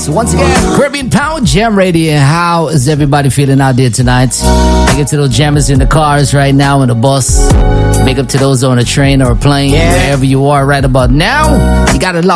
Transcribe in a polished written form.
So once again, Caribbean Power Jam Radio. How is everybody feeling out there tonight? Big up to those jammers in the cars right now, in the bus. Big up to those on a train or a plane, wherever you are right about now. You got it locked